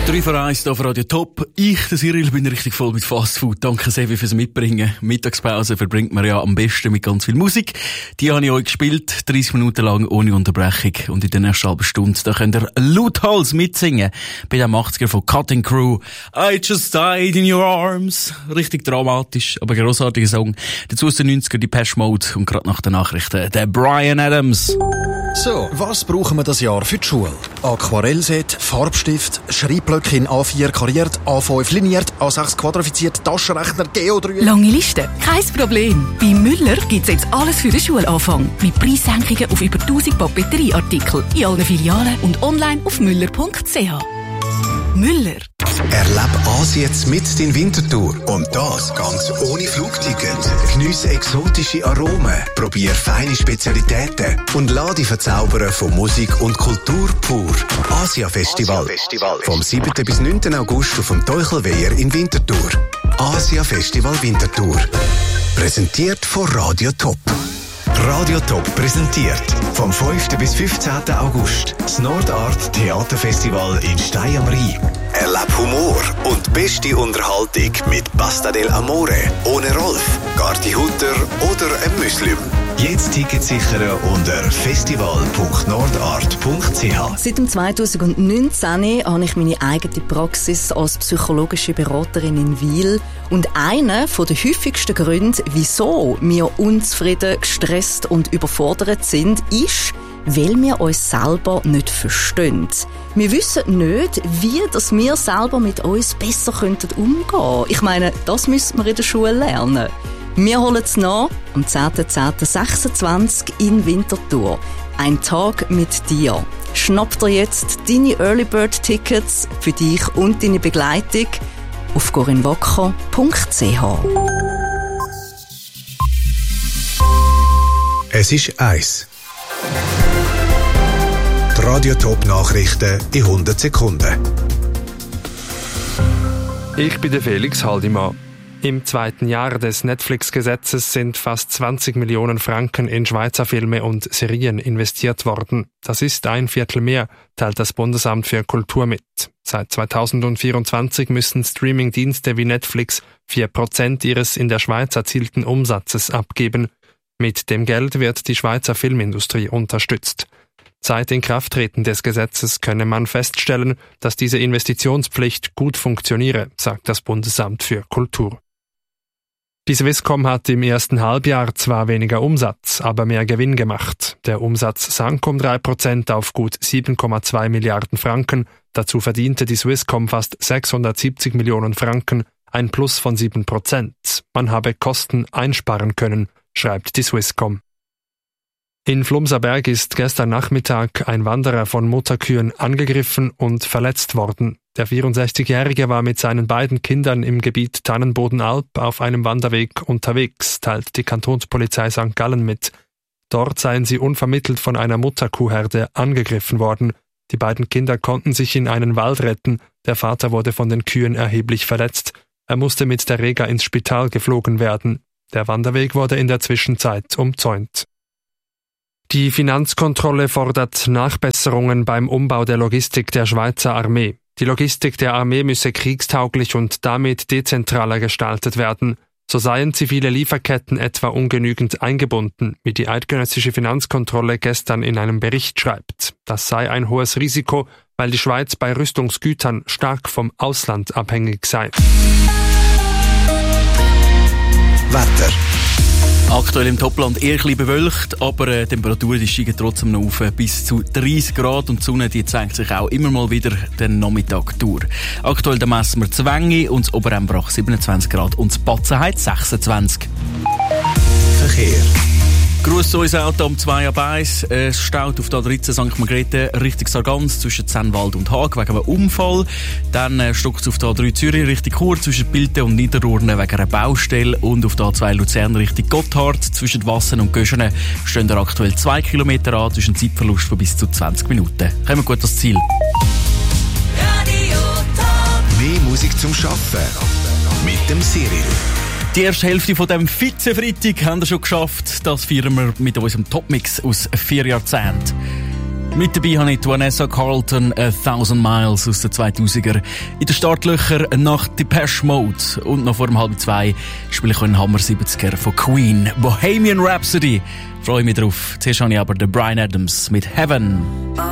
3 vor 1 hier auf Radio Top. Ich, der Cyril, bin richtig voll mit Fastfood. Danke sehr fürs Mitbringen. Mittagspause verbringt man ja am besten mit ganz viel Musik. Die habe ich euch gespielt, 30 Minuten lang ohne Unterbrechung. Und in der nächsten halben Stunde, da könnt ihr lauthals mitsingen. Bei dem 80er von Cutting Crew. I just died in your arms. Richtig dramatisch, aber grossartiger Song. Dazu aus den 90er die Depeche Mode und gerade nach den Nachrichten der Bryan Adams. So, was brauchen wir das Jahr für die Schule? Aquarellset, Farbstift, Schreibblöcke in A4 kariert, A5 liniert, A6 quadrifiziert, Taschenrechner, Geodreieck. Lange Liste? Kein Problem. Bei Müller gibt's jetzt alles für den Schulanfang. Mit Preissenkungen auf über 1000 Papeterieartikel in allen Filialen und online auf müller.ch. Müller. Erlebe Asien mit in Winterthur. Und das ganz ohne Flugticket. Geniesse exotische Aromen, probier feine Spezialitäten und lade dich verzaubern von Musik und Kultur pur. Asia Festival. Vom 7. bis 9. August auf dem Teuchelweiher in Winterthur. Asia Festival Winterthur. Präsentiert von Radio Top. Radio Top präsentiert vom 5. bis 15. August das Nordart Theaterfestival in Stein am Rhein. Erlebe Humor und beste Unterhaltung mit Pasta del Amore, ohne Rolf, Gardi Hutter oder ein Muslim. Jetzt Tickets sichern unter festival.nordart.ch. Seit 2019 habe ich meine eigene Praxis als psychologische Beraterin in Wil. Und einer der häufigsten Gründe, wieso wir unzufrieden, gestresst und überfordert sind, ist, weil wir uns selber nicht verstehen. Wir wissen nicht, wie dass wir selber mit uns besser umgehen könnten. Ich meine, das müssen wir in der Schule lernen. Wir holen es nach am 10.10.26 in Winterthur. Ein Tag mit dir. Schnapp dir jetzt deine Early Bird Tickets für dich und deine Begleitung auf corinwacker.ch. Es ist 1. Die Radio Top Nachrichten in 100 Sekunden. Ich bin der Felix Haldimann. Im zweiten Jahr des Netflix-Gesetzes sind fast 20 Millionen Franken in Schweizer Filme und Serien investiert worden. Das ist ein Viertel mehr, teilt das Bundesamt für Kultur mit. Seit 2024 müssen Streaming-Dienste wie Netflix 4% ihres in der Schweiz erzielten Umsatzes abgeben. Mit dem Geld wird die Schweizer Filmindustrie unterstützt. Seit Inkrafttreten des Gesetzes könne man feststellen, dass diese Investitionspflicht gut funktioniere, sagt das Bundesamt für Kultur. Die Swisscom hat im ersten Halbjahr zwar weniger Umsatz, aber mehr Gewinn gemacht. Der Umsatz sank um 3% auf gut 7,2 Milliarden Franken. Dazu verdiente die Swisscom fast 670 Millionen Franken, ein Plus von 7%. Man habe Kosten einsparen können, schreibt die Swisscom. In Flumserberg ist gestern Nachmittag ein Wanderer von Mutterkühen angegriffen und verletzt worden. Der 64-Jährige war mit seinen beiden Kindern im Gebiet Tannenbodenalp auf einem Wanderweg unterwegs, teilt die Kantonspolizei St. Gallen mit. Dort seien sie unvermittelt von einer Mutterkuhherde angegriffen worden. Die beiden Kinder konnten sich in einen Wald retten. Der Vater wurde von den Kühen erheblich verletzt. Er musste mit der Rega ins Spital geflogen werden. Der Wanderweg wurde in der Zwischenzeit umzäunt. Die Finanzkontrolle fordert Nachbesserungen beim Umbau der Logistik der Schweizer Armee. Die Logistik der Armee müsse kriegstauglich und damit dezentraler gestaltet werden. So seien zivile Lieferketten etwa ungenügend eingebunden, wie die eidgenössische Finanzkontrolle gestern in einem Bericht schreibt. Das sei ein hohes Risiko, weil die Schweiz bei Rüstungsgütern stark vom Ausland abhängig sei. Wetter. Aktuell im Topland eher ein bisschen bewölkt, aber die Temperaturen steigen trotzdem noch auf bis zu 30 Grad und die Sonne die zeigt sich auch immer mal wieder den Nachmittag durch. Aktuell messen wir Zwängi und das Oberembrach 27 Grad und das Batzenheit 26. Verkehr. Gruß zu uns Auto am 2 ab 1. Es staut auf der 13 St. Margrethe Richtung Sargans zwischen Zennwald und Haag wegen einem Unfall. Dann stockt es auf der 3 Zürich Richtung Chur zwischen Bilten und Niederurne wegen einer Baustelle. Und auf der 2 Luzern Richtung Gotthard zwischen Wassen und Göschene stehen da aktuell 2 Kilometer an zwischen Zeitverlust von bis zu 20 Minuten. Kommen wir gut ans Ziel. Mehr Musik zum Arbeiten mit dem Cyril. Die erste Hälfte von dem Vize-Freitag haben wir schon geschafft. Das feiern wir mit unserem Topmix aus 4 Jahrzehnten. Mit dabei habe ich Vanessa Carlton, 1000 Miles aus den 2000er. In den Startlöchern nach Depeche Mode. Und noch vor dem 1:30 spiele ich einen Hammer 70er von Queen. Bohemian Rhapsody. Freue mich drauf. Zuerst habe ich aber den Bryan Adams mit Heaven.